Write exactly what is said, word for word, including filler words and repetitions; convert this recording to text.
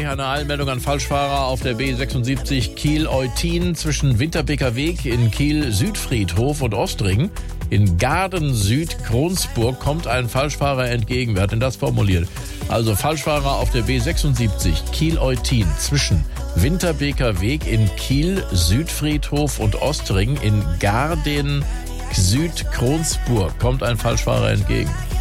gleich eine Eilmeldung an Falschfahrer auf der B sechsundsiebzig Kiel-Eutin zwischen Winterbeker Weg in Kiel-Südfriedhof und Ostring. In Garden-Süd-Kronsburg kommt ein Falschfahrer entgegen. Wer hat denn das formuliert? Also Falschfahrer auf der B sechsundsiebzig Kiel-Eutin zwischen Winterbeker Weg in Kiel-Südfriedhof und Ostring. In Garden-Süd-Kronsburg kommt ein Falschfahrer entgegen.